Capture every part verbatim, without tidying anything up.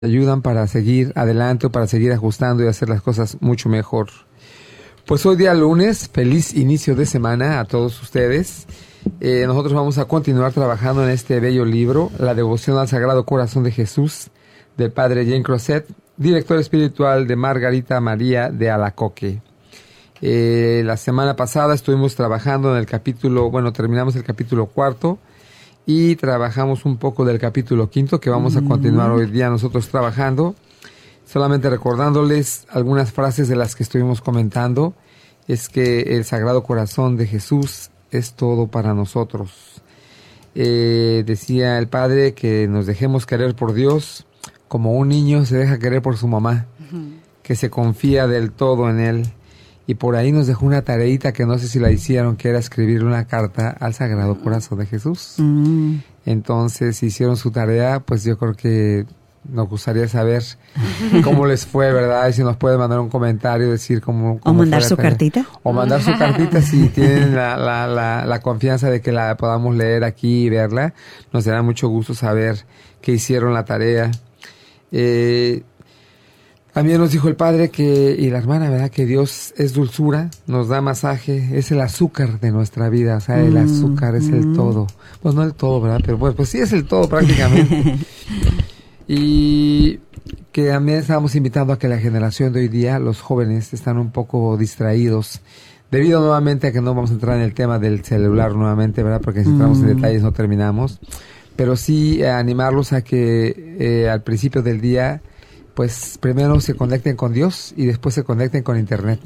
ayudan para seguir adelante o para seguir ajustando y hacer las cosas mucho mejor. Pues hoy día lunes, feliz inicio de semana a todos ustedes. Eh, nosotros vamos a continuar trabajando en este bello libro, La Devoción al Sagrado Corazón de Jesús, del Padre Jean Crozet, director espiritual de Margarita María de Alacoque. Eh, la semana pasada estuvimos trabajando en el capítulo, bueno, terminamos el capítulo cuarto, y trabajamos un poco del capítulo quinto, que vamos a continuar hoy día nosotros trabajando. Solamente recordándoles algunas frases de las que estuvimos comentando, es que el Sagrado Corazón de Jesús es todo para nosotros. Eh, decía el Padre que nos dejemos querer por Dios, como un niño se deja querer por su mamá, uh-huh. que se confía del todo en Él. Y por ahí nos dejó una tareita que no sé si la hicieron, que era escribir una carta al Sagrado Corazón de Jesús. Mm. Entonces, si hicieron su tarea, pues yo creo que nos gustaría saber cómo les fue, ¿verdad? Y si nos pueden mandar un comentario, decir cómo... cómo o mandar su cartita. O mandar su cartita si tienen la, la, la, la confianza de que la podamos leer aquí y verla. Nos dará mucho gusto saber que hicieron la tarea. Eh... También nos dijo el Padre que, y la hermana, ¿verdad? Que Dios es dulzura, nos da masaje, es el azúcar de nuestra vida, o sea, el azúcar es el todo. Pues no el todo, ¿verdad? Pero pues, pues sí es el todo prácticamente. Y que también estábamos invitando a que la generación de hoy día, los jóvenes, están un poco distraídos, debido nuevamente a que no vamos a entrar en el tema del celular nuevamente, ¿verdad? Porque si entramos mm. en detalles no terminamos. Pero sí eh, animarlos a que eh, al principio del día, pues primero se conecten con Dios y después se conecten con Internet.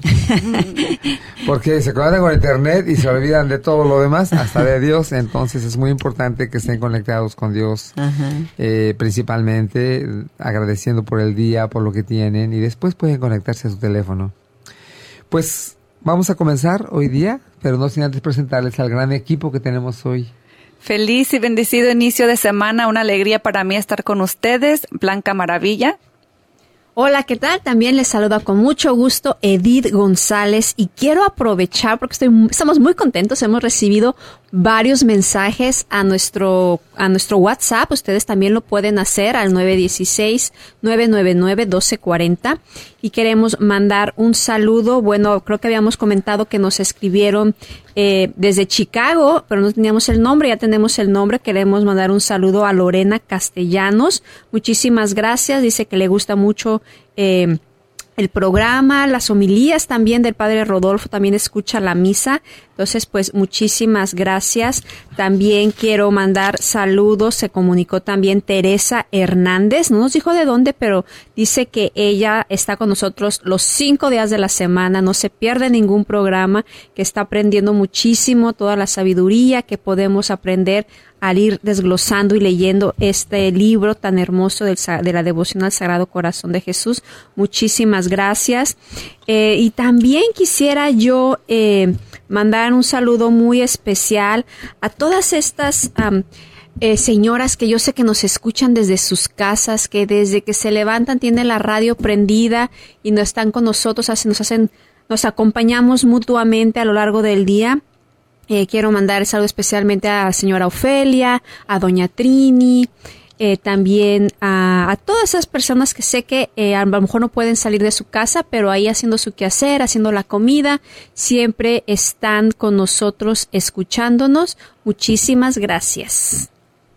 Porque se conectan con Internet y se olvidan de todo lo demás, hasta de Dios. Entonces es muy importante que estén conectados con Dios, eh, principalmente agradeciendo por el día, por lo que tienen, y después pueden conectarse a su teléfono. Pues vamos a comenzar hoy día, pero no sin antes presentarles al gran equipo que tenemos hoy. Feliz y bendecido inicio de semana, una alegría para mí estar con ustedes, Blanca Maravilla. Hola, ¿qué tal? También les saluda con mucho gusto Edith González y quiero aprovechar porque estoy, estamos muy contentos, hemos recibido varios mensajes a nuestro a nuestro WhatsApp, ustedes también lo pueden hacer al nueve uno seis, nueve nueve nueve, uno dos cuatro cero y queremos mandar un saludo. Bueno, creo que habíamos comentado que nos escribieron eh, desde Chicago, pero no teníamos el nombre, ya tenemos el nombre. Queremos mandar un saludo a Lorena Castellanos, muchísimas gracias, dice que le gusta mucho eh, el programa, las homilías también del Padre Rodolfo, también escucha la misa. Entonces, pues, muchísimas gracias. También quiero mandar saludos. Se comunicó también Teresa Hernández. No nos dijo de dónde, pero dice que ella está con nosotros los cinco días de la semana. No se pierde ningún programa, que está aprendiendo muchísimo, toda la sabiduría que podemos aprender al ir desglosando y leyendo este libro tan hermoso del, de la devoción al Sagrado Corazón de Jesús. Muchísimas gracias. Eh, y también quisiera yo eh, mandar un saludo muy especial a todas estas um, eh, señoras que yo sé que nos escuchan desde sus casas, que desde que se levantan tienen la radio prendida y no están con nosotros, hacen, nos hacen, nos acompañamos mutuamente a lo largo del día. Eh, quiero mandar el saludo especialmente a la señora Ofelia, a doña Trini, eh, también a, a todas esas personas que sé que eh, a lo mejor no pueden salir de su casa, pero ahí haciendo su quehacer, haciendo la comida, siempre están con nosotros escuchándonos. Muchísimas gracias.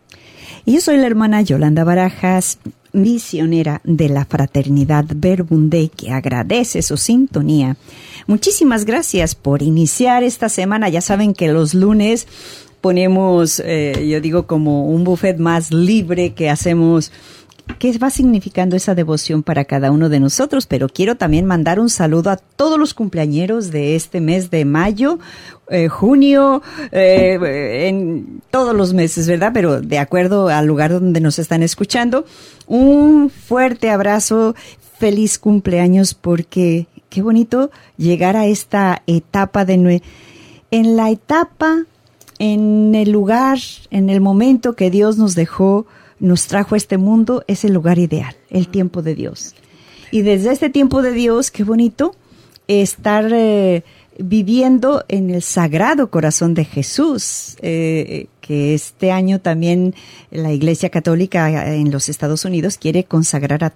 Y yo soy la hermana Yolanda Barajas, misionera de la Fraternidad Verbum Dei, que agradece su sintonía. Muchísimas gracias por iniciar esta semana. Ya saben que los lunes ponemos, eh, yo digo, como un buffet más libre que hacemos. ¿Qué va significando esa devoción para cada uno de nosotros? Pero quiero también mandar un saludo a todos los cumpleañeros de este mes de mayo, eh, junio, eh, en todos los meses, ¿verdad? Pero de acuerdo al lugar donde nos están escuchando, un fuerte abrazo, feliz cumpleaños, porque qué bonito llegar a esta etapa de nue- en la etapa, en el lugar, en el momento que Dios nos dejó, nos trajo a este mundo, es el lugar ideal, el tiempo de Dios. Y desde este tiempo de Dios, qué bonito estar eh, viviendo en el Sagrado Corazón de Jesús, eh, que este año también la Iglesia Católica en los Estados Unidos quiere consagrar a